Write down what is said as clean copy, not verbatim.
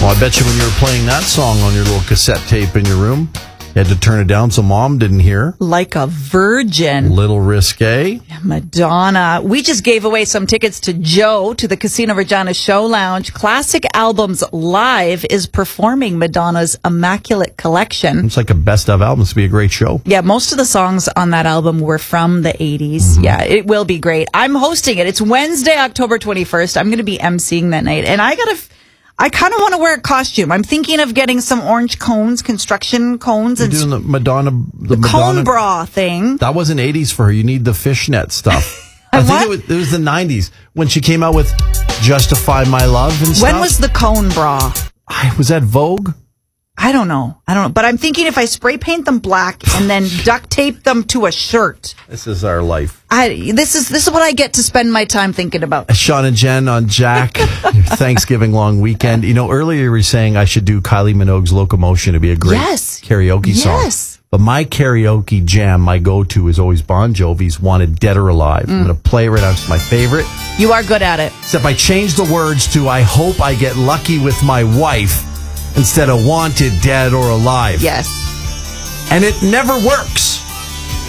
I bet you when you were playing that song on your little cassette tape in your room, you had to turn it down so Mom didn't hear. Like a virgin. Little risque. Madonna. We just gave away some tickets to Joe to the Casino Regina Show Lounge. Classic Albums Live is performing Madonna's Immaculate Collection. It's like a best of album. It's going to be a great show. Yeah, most of the songs on that album were from the 80s. Mm-hmm. Yeah, it will be great. I'm hosting it. It's Wednesday, October 21st. I'm going to be emceeing that night. And I kind of want to wear a costume. I'm thinking of getting some orange cones, construction cones. You're doing the Madonna... The cone bra thing. That wasn't 80s for her. You need the fishnet stuff. I think it was the 90s when she came out with Justify My Love and stuff. When was the cone bra? Was that Vogue? I don't know. But I'm thinking if I spray paint them black and then duct tape them to a shirt. This is our life. This is what I get to spend my time thinking about. Sean and Jen on Jack, your Thanksgiving long weekend. You know, earlier you were saying I should do Kylie Minogue's Locomotion to be a great karaoke song. Yes. But my karaoke jam, my go-to is always Bon Jovi's Wanted Dead or Alive. I'm going to play it right now. It's my favorite. You are good at it. Except I changed the words to I hope I get lucky with my wife instead of Wanted Dead or Alive. Yes. And it never works.